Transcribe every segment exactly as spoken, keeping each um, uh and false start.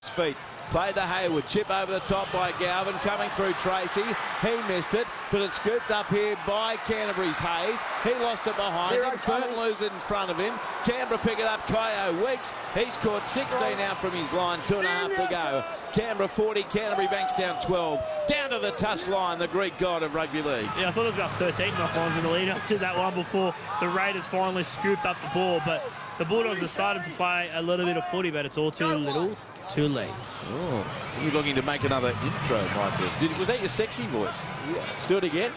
feet. Played to Hayward, chip over the top by Galvin, coming through Tracy. He missed it, but it's scooped up here by Canterbury's Hayes. He lost it behind Zero him. coming. Burton loses it in front of him. Canberra pick it up. Kyo Weeks. He's scored sixteen out from his line. Two and a half to go. Canberra forty. Canterbury Bankstown twelve. Down to the touch line, the Greek god of rugby league. Yeah, I thought there was about thirteen knock-ons in the lead up to that one before the Raiders finally scooped up the ball. But the Bulldogs are starting to play a little bit of footy, but it's all too little, too late. Oh, you're looking to make another intro, Michael. Did, was that your sexy voice? Yes. Do it again.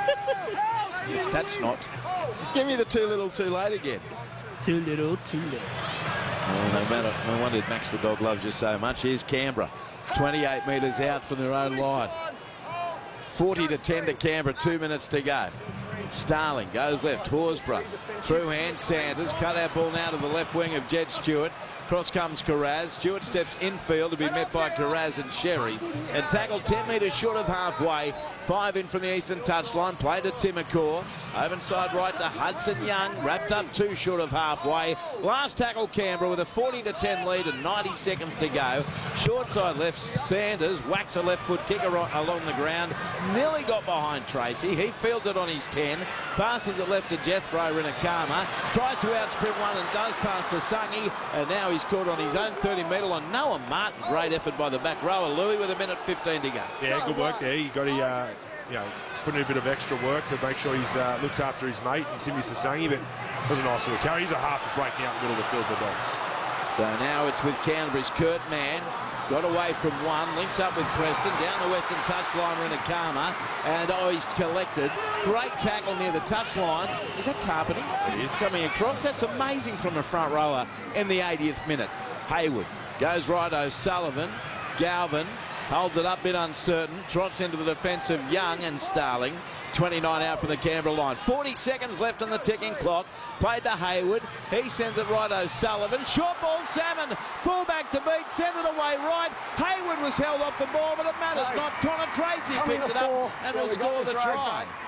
That's not. Give me the too little, too late again. Too little, too late. Oh, no matter. No wonder Max the dog loves you so much. Here's Canberra, twenty-eight metres out from their own line. forty to ten to Canberra. Two minutes to go. Starling goes left. Horsburgh through hand. Sanders cut out ball now to the left wing of Jed Stewart. Cross comes Carraz. Stewart steps infield to be met by Carraz and Sherry, and tackled ten metres short of halfway. Five in from the eastern touchline. Played to Timacor. Over side right to Hudson Young. Wrapped up two short of halfway. Last tackle Canberra with a forty to ten lead and ninety seconds to go. Short side left. Sanders whacks a left foot kicker along the ground. Nearly got behind Tracy. He fields it on his ten. Passes it left to Jethro Rinakama. Tries to outsprint one and does pass Sasangi. And now he's caught on his own thirty metre line. Noah Martin. Great effort by the back rower. Louis with a minute fifteen to go. Yeah, good work there. He got a, uh, you know, put in a bit of extra work to make sure he's uh, looked after his mate and Timmy Sasangi, but it was a nice little carry. He's a half a break now in the middle of the field, the Dogs. So now it's with Canterbury's Kurt Mann. Got away from one, links up with Preston, down the western touchline, Rinakama, and oh, he's collected. Great tackle near the touchline. Is that Tarpany? It is. Coming across. That's amazing from the front rower in the eightieth minute. Hayward goes right, O'Sullivan. Galvin holds it up, bit uncertain. Trots into the defence of Young and Starling. twenty-nine out from the Canberra line. forty seconds left on the ticking clock. Played to Hayward. He sends it right, O'Sullivan. Short ball, Salmon. Fullback to beat. Send it away right. Hayward was held off the ball, but it matters No. not. Connor Tracy Coming picks to it up four. and Yeah, will we got score the the drag try. back.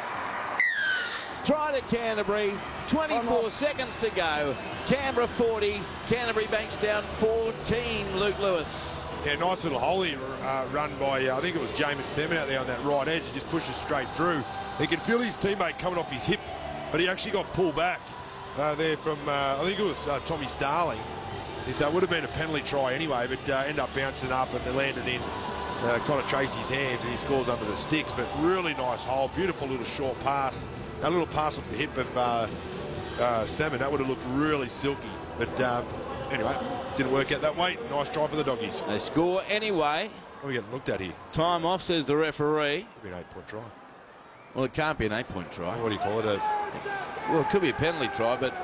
Try to Canterbury. twenty-four seconds to go. Canberra forty. Canterbury Bankstown fourteen. Luke Lewis. Yeah, nice little holy uh, run by, uh, I think it was Jamin Salmon out there on that right edge. He just pushes straight through. He could feel his teammate coming off his hip, but he actually got pulled back uh, there from, uh, I think it was uh, Tommy Starling. So it would have been a penalty try anyway, but uh, ended up bouncing up and they landed in uh, Connor Tracy's hands, and he scores under the sticks. But really nice hole, beautiful little short pass. That little pass off the hip of uh, uh, Salmon, that would have looked really silky. But um, anyway, didn't work out that way. Nice try for the Doggies. They score anyway. What are we getting looked at here? Time off, says the referee. Could be an eight-point try. Well, it can't be an eight-point try. What do you call it? A, Well, it could be a penalty try, but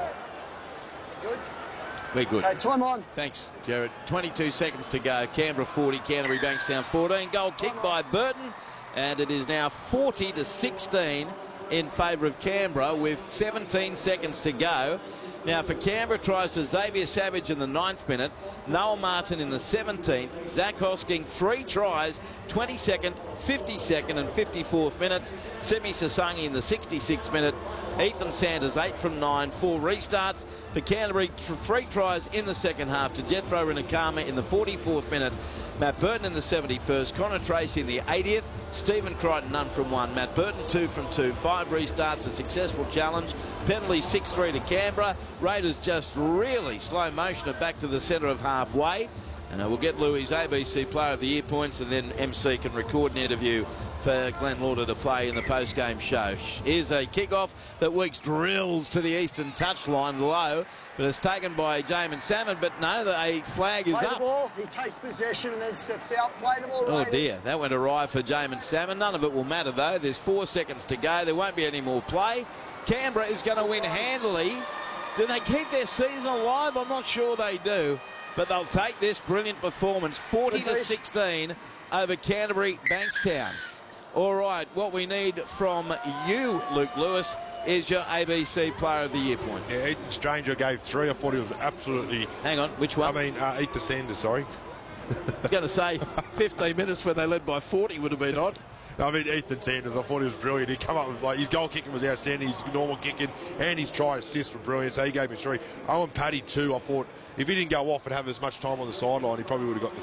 Good. we're good. Okay, time on. Thanks, Jared. twenty-two seconds to go. Canberra forty, Canterbury Bankstown fourteen. Goal kick by Burton, and it is now forty to sixteen in favour of Canberra with seventeen seconds to go. Now for Canberra, tries to Xavier Savage in the ninth minute, Noel Martin in the seventeenth, Zach Hosking three tries, twenty-second, fifty-second and fifty-fourth minutes, Semi Sasangi in the sixty-sixth minute, Ethan Sanders eight from nine, four restarts. For Canterbury, three tries in the second half to Jethro Rinakama in the forty-fourth minute, Matt Burton in the seventy-first, Connor Tracy in the eightieth, Stephen Crichton none from one, Matt Burton two from two, five restarts, a successful challenge, penalty six three to Canberra. Raiders just really slow motion it back to the centre of halfway. And uh, we'll get Louis' A B C Player of the Year points, and then M C can record an interview for Glenn Lauder to play in the post-game show. Here's a kick-off that Weeks drills to the eastern touchline low, but it's taken by Jamin Salmon, but no, the, a flag is Play the up. ball. He takes possession and then steps out. Play the ball. Oh Raiders. dear, that went awry for Jamin Salmon. None of it will matter though. There's four seconds to go. There won't be any more play. Canberra is going to win handily. Do they keep their season alive? I'm not sure they do. But they'll take this brilliant performance, forty to sixteen over Canterbury Bankstown. All right, what we need from you, Luke Lewis, is your A B C Player of the Year point. yeah, Ethan Stranger gave three. I thought he was absolutely... Hang on, which one? I mean, uh, Ethan Sanders, sorry. I was going to say fifteen minutes when they led by forty would have been odd. I mean, Ethan Sanders, I thought he was brilliant. He come up with, like, his goal kicking was outstanding, his normal kicking, and his try assists were brilliant, so he gave me three. Owen Paddy, two. I thought if he didn't go off and have as much time on the sideline, he probably would have got the